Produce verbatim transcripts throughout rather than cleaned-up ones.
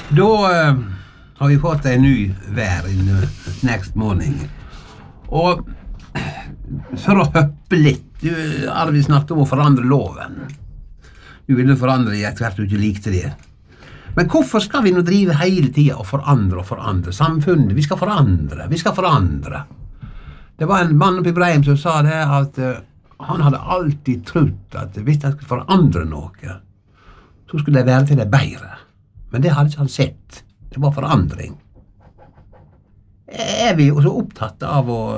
Då uh, har vi fått en ny vær in uh, next morning. Og for å høppe litt, du, Arvid snakket om å forandre loven. Du ville forandre i et hvert du ikke likte det. Men hvorfor skal vi nå drive hele tiden og forandre og forandre samfunnet? Vi skal forandre, vi skal forandre. Det var en mann oppe i Breim som sa det, at uh, han hadde alltid trodd at hvis han skulle forandre noe, så skulle det være til det bedre. Men det hadde ikke han sett. Det var forandring. Er vi så opptatt av å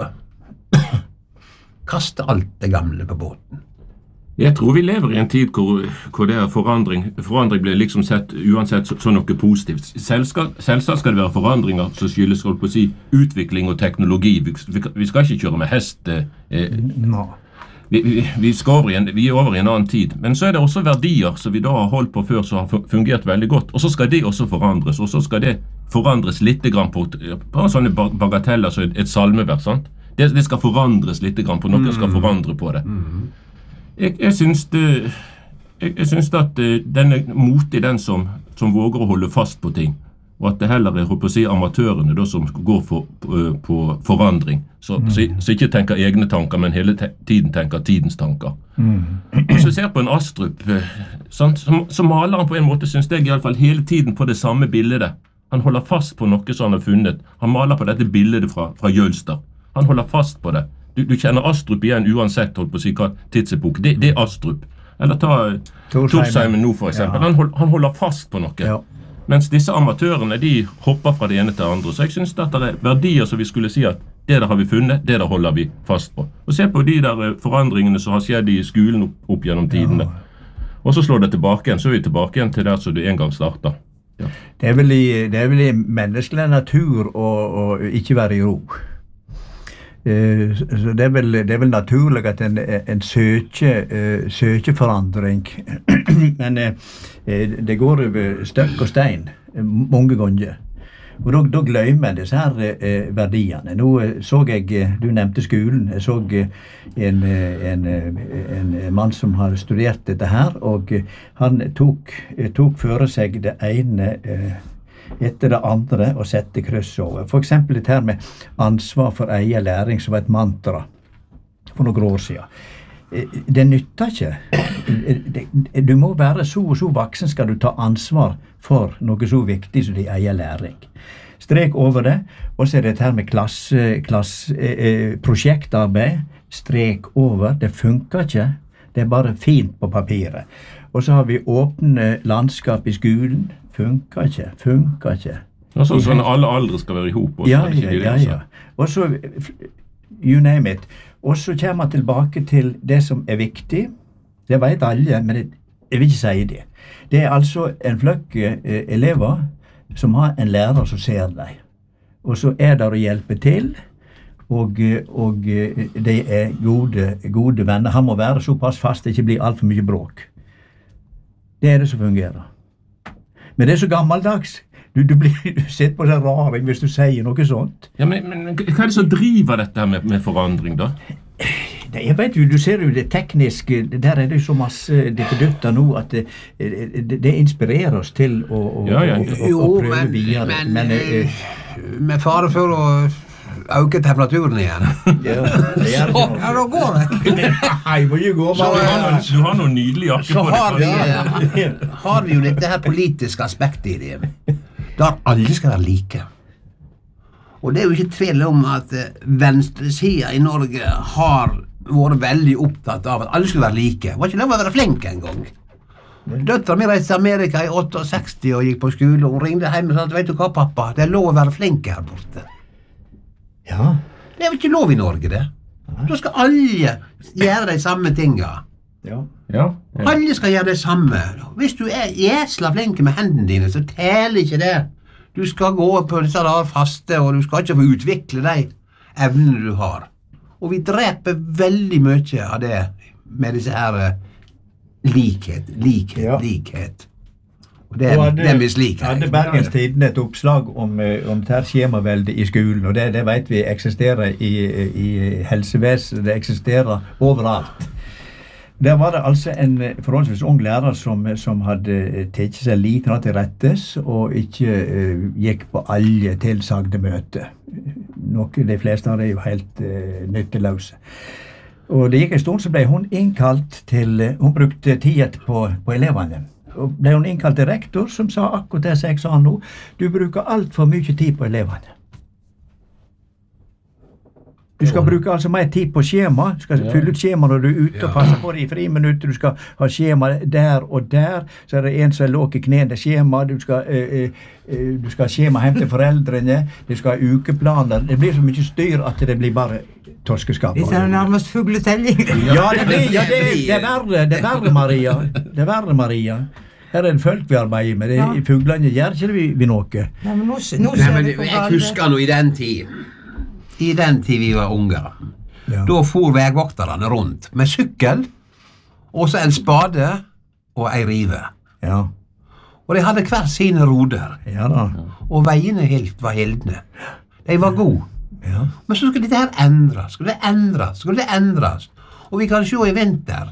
kaste alt det gamle på båten? Jeg tror vi lever i en tid hvor, hvor det er forandring. Forandring blir liksom sett uansett så, så noe positivt. Selvsagt skal, skal det være forandringer som skyldes på å si, utvikling og teknologi. Vi, vi, vi skal ikke kjøre med hest. Eh, no. vi, vi, vi, skal over i en, vi er over i en annen tid. Men så er det også verdier som vi da har holdt på før som har fungert veldig godt. Og så skal det også forandres. Og så skal det forandres litt grann på, på sånne bagateller som et salmevers. Sant? Det, det skal forandres litt grann på. Noen skal forandre på det. Jeg, jeg synes det jeg, jeg synes at den er motig den som, som våger å holde fast på ting, og at det heller er på å si, amatørene da, som går for, på, på forandring, så, mm. så, så ikke tenker egne tanker, men hele te tiden tenker tidens tanker. Mm. Hvis du ser på en Astrup, sant, så, så maler han på en måte, synes jeg i alle fall, hele tiden på det samme bildet. Han holder fast på noe som han har funnet. Han maler på dette bildet fra, fra Jølster. Han holder fast på det. Du, du kjenner Astrup igjen uansett, holdt på å si hva tidsepok. Det, det er Astrup. Eller ta Torsheimen nå for eksempel. Ja. Han, hold, han holder fast på noe. Ja. Mens disse amatørene, de hopper fra det ene til det andre. Så jeg synes at det er verdier som vi skulle si at det der har vi funnet, det der holder vi fast på. Og se på de der forandringene som har skjedd i skolen opp, opp gjennom tidene. Ja. Og så slår det tilbake igjen, så er vi tilbake igjen til der som du en gang startet. Ja. Det, er vel i, det er vel i menneskelig natur å, å ikke være i ro. Uh, så det er, vel, det er vel naturlig at en, en søker, uh, søker forandring. Men uh, det går over støkk og stein uh, mange ganger. Og da, da glemmer jeg disse her uh, verdiene. Nå uh, så jeg, uh, du nevnte skolen, jeg så uh, en, uh, en, uh, en mann som har studert dette her, og uh, han tok, uh, tok for seg det ene uh, etter det andre og sette kryss over. For eksempel dette her med ansvar for egen læring som var et mantra for noen år siden. Det nytter ikke. Du må være så og så voksen skal du ta ansvar for noe så viktig som din egen læring. Strek over det, og så er det dette her med klasse, klasse, eh, prosjektarbeid. Strek over, det funker ikke. Det er bare fint på papiret. Og så har vi åpne landskap i skolen. Funker ikke, funker ikke. Ja, så, sånn alle aldre skal være i hop. Ja, ja, ja, ja. Og så, you name it. Og så kommer man tilbake til det som er viktig. Det vet alle, men jeg vil ikke si det. Det er altså en fløkk eh, elever som har en lærer som ser dem. Og så er der å hjelpe til, og, og de er gode, gode venner. Han må være såpass fast det ikke blir alt for mye bråk. Det er det som fungerer. Men det er så gammeldags. Du, du, blir, du sitter på sånn raring hvis du sier noe sånt. Ja, men, men hva er det som driver dette med, med forandring da? Det, jeg vet jo, du ser jo det tekniske, der er det så masse dippedutter nå at det, det, det inspirerer oss til å, å, ja, ja. å, å, å prøve men, videre. Men, men eh, med fare for å øke temperaturen igjen. Ja, det er så, ja, da går det. Nei, må jo gå. Så, du, har noen, du har noen nydelige jakker så på har vi, ja, har vi jo litt det her politiske aspektet i det. Der alle skal være like. Og det er jo ikke tvil om at venstresiden i Norge har vært veldig opptatt av at alle skulle være like. Det var ikke lov å være flink en gang. Døtteren min reiste til Amerika i åttiåtte og gikk på skole, og hun ringte hjem og sa, vet du hva pappa, det er lov å være flink her borte. Ja. Det er jo ikke lov i Norge, det. Da skal alle gjøre de samme tingene. Ja. Ja, ja. Alle skal gjøre det samme. Hvis du er jæsla flink med hendene dine, så teller ikke det. Du skal gå på disse der faste, og du skal ikke få utvikle de evnene du har. Og vi dreper veldig mye av det med disse her likhet, likhet, ja. likhet. Og det, og hadde, det misliker jeg. Hadde Bergens Tidende et oppslag om, om dette skjemavelde i skolen, og det, det vet vi eksisterer i, i helsevesenet, det eksisterer overalt. Der var det altså en forholdsvis ung lærer som, som hadde tatt seg litt til rettes og ikke uh, gikk på alle tilsagte møter. Noe de fleste av det er jo helt uh, nytteløse. Og det gikk en stund så ble hun innkalt til, hun brukte tid på, på elevene. Og ble hun innkalt til rektor som sa akkurat det som jeg sa nå, du bruker alt for mye tid på elevene. Du skal bruke altså mer tid på skjema, du skal ja. fylle ut skjema når du er ute ja. og passe på det i friminutter, du skal ha skjema der og der, så er det en som låker knæene skjema, du skal, uh, uh, du skal ha skjema hjem til foreldrene, du skal ha ukeplaner, det blir så mye styr at det blir bare torskeskap. Det er nærmest fugletelling. Ja, det blir, ja, det, det er verre, det er verre, Maria, det er verre, Maria. Her er det folk vi arbeider med, det, ja. fuglene gjør ikke vi, vi noe. Ja, men nå, nå Nei, men jeg husker nå i den tid, I den tid vi var unge, ja. da for vegvokterne rundt med sykkel, og så en spade og ei rive. Ja. Og de hadde hver sine roder. Ja da. Og veiene helt var heldne. De var gode. Ja. Men så skulle dette her endres, skulle det endres, skulle det endres. Og vi kan se i vinter,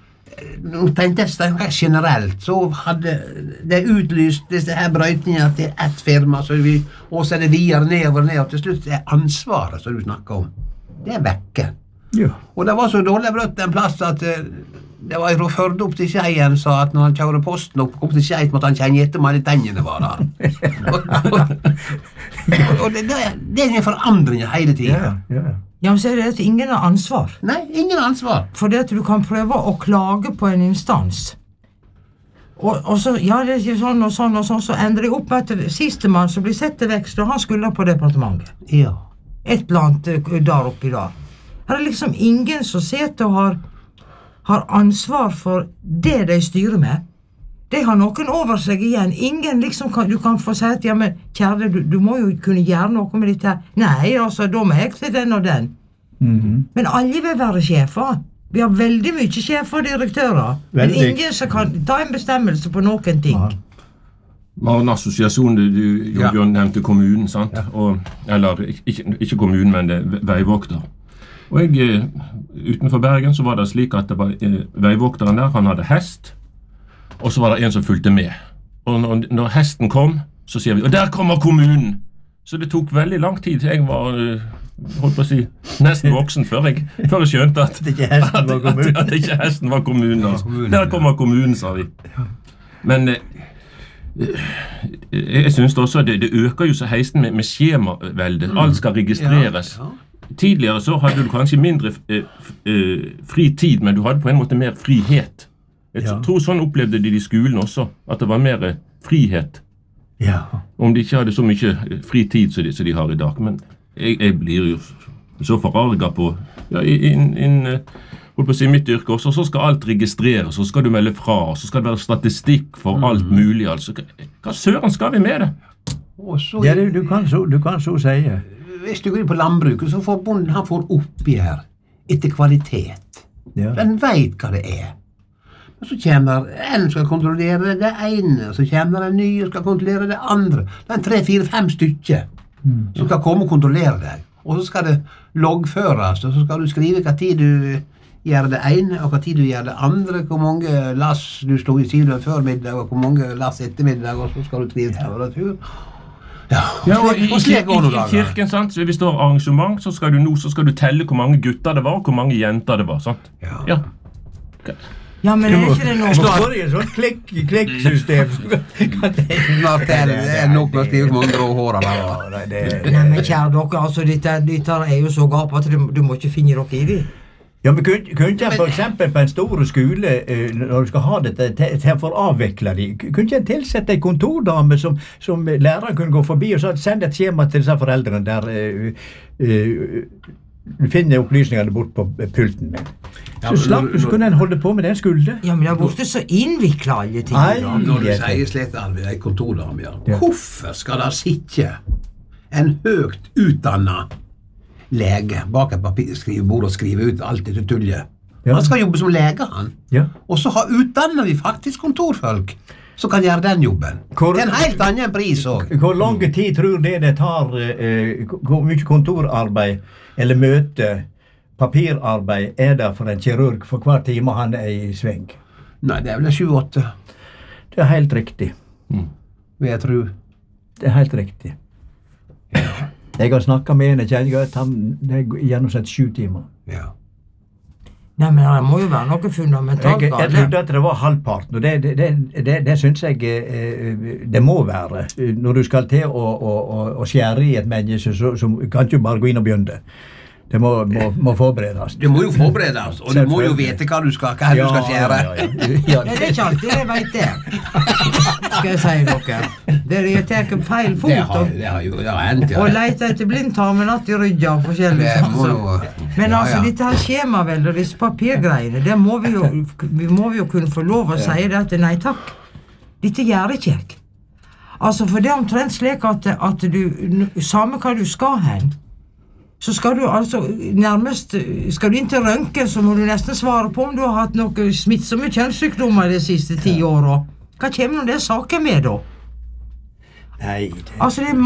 på en test generelt, så hadde det utlyst disse her brøytninger til ett firma, så vi, og så er det videre nedover og nedover, til slutt er ansvaret som du snakker om, det er vekke. Ja. Og det var så dårlig brøtt en plass at det var fra Førde opp til Skeien, sa at når han kjører posten opp, opp til Skeien, måtte han kjenne etter meg de tennene var der. og, og, og det, det, det er en forandring hele tiden. Ja, ja. Ja, men så er det at ingen har ansvar. Nei, ingen ansvar. For det at du kan prøve å klage på en instans. Og, og så, ja, det er ikke sånn og sånn og sånn, så endrer det opp etter siste mann som blir sett til vekst, og han skulle på departementet. Ja. Et eller annet der oppi der. Her er liksom ingen som sitter og har, har ansvar for det de styrer med. De har noen over seg igjen. Ingen liksom kan, du kan få si at, ja, men kjære, du, du må jo kunne gjøre noe med dette. Nei, altså, da må jeg til den og den. Mm-hmm. Men alle vil være sjefer. Vi har veldig mye sjefer og direktører. Veldig. Men ingen som kan ta en bestemmelse på noen ting. Ja. Vi har en assosiasjon, du, du ja. Bjørn nevnte kommunen, sant? Ja. Og, eller ikke, ikke kommunen, men det veivokter. Og jeg, utenfor Bergen så var det slik at det var eh, veivokteren der, han hadde hest, og så var det en som fulgte med. Og når, når hesten kom, så sier vi, og der kommer kommunen! Så det tok veldig lang tid. Jeg var, holdt på å si, nesten voksen før jeg, før jeg skjønte at, at, ikke hesten var kommunen. at, at ikke hesten var kommunen. Altså. Der kommer kommunen, sa vi. Men jeg synes også, det, det øker jo så heisen med, med skjemavelde. Alt skal registreres. Tidligere så hadde du kanskje mindre eh, eh, fri tid, men du hadde på en måte mer frihet. Jeg ja. tror sånn opplevde de i skolen også, at det var mer frihet. Ja. Om de ikke hadde så mye fri tid som de, som de har i dag. Men jeg, jeg blir jo så forarget på, ja, in, in, holdt på å si mitt yrke også, så skal alt registreres, så skal du melde fra, så skal det være statistikk for mm. alt mulig. Altså. Hva søren skal vi med det? Så, ja, det, du, kan så, du kan så si. Hvis du går inn på landbruket, så får bonden, han får oppgjør etter kvalitet. Ja. Den vet hva det er. Og så kommer en skal kontrollere det ene, og så kommer en ny og skal kontrollere det andre. Det er tre, fire, fem stykker mm. som skal komme og kontrollere deg. Og så skal det loggføres, og så skal du skrive hva tid du gjør det ene, og hva tid du gjør det andre, hvor mange lass du stod i siden før middag, og hvor mange lass etter middag, og så skal du skrive temperatur. Ja, ja, og i, i, i, i kirken, sant? Så hvis du har arrangement, så skal du nå så skal du telle hvor mange gutter det var, og hvor mange jenter det var, sant? Ja. Ja. Okay. Ja, men er ikke det noe? Snart er det sånn klikk-klikk-system. Snart er det, det er nok med å skrive mange grå hår eller. Nei, men kjære dere, altså, dette, dette er jo så gap at du, du må ikke finne dere i det. Ja, men kunne, kunne jeg for eksempel på en stor skole, når du skal ha dette, til for å avvikle de, kunne jeg tilsette en kontordame som, som læreren kunne gå forbi og så sende et skjema til disse foreldrene der uh, uh, du finner opplysningene bort på pulten min. Så slapp du, så kunne en holde på med den skulde. Ja, men det er borte så innviklet alle ting. Nei, når du sier slett Arvid, en kontordame, ja. Ja. Hvorfor skal der sitte en høyt utdannet lege bak et papirskrivebord og skrive ut alt dette tullet? Ja. Han skal jobbe som lege, han. Ja. Og så har utdannet vi faktisk kontorfolk som kan gjøre den jobben. Hvor, det er en helt annen pris også. Hvor lang tid tror det det tar, eh, hvor mye kontorarbeid eller møte papirarbeid er det for en kirurg for hver time han er i sving? Nei, det er vel sju-åtte, Det er helt riktig. Mm. vil jeg tro. Det er helt riktig. Jeg har snakket med en jeg kjenner godt, han det er i gjennomsnitt sju timer. Ja. Nei, men det må jo være noe fundamentalt Jeg, jeg galt. trodde at det var halvparten, og det, det, det, det, det synes jeg eh, det må være. Når du skal til å, å, å, å skjære i et menneske, så, så kan du ikke bare gå inn og begynne. Det må, må, må forberedes. Du må jo forberedes, og du må jo vite hva du skal, hva du skal skjære. Ja, ja, ja. Ja, det er ikke alltid jeg vet det. Skal jeg si dere. Dere jeg tar feil fot Det har, og, det har jo det har endt, og ja. leter etter blindtarmen att i ryggen og forskjellig. Det må sånn, jo- så. Men ja, altså, ja. dette her skjemaveldet og disse papirgreiene, det må vi jo, vi må jo kunne få lov å si det at nei takk. Dette gjør ikke jeg. Altså, for det er omtrent slik at, at du, samme hva du skal hen, så skal du altså nærmest, skal du inn til røntgen, så må du nesten svare på om du har hatt noen smittsomme kjønnssykdommer de siste ti årene. Hva kommer nå det saken med da? Nei, det... Altså, det er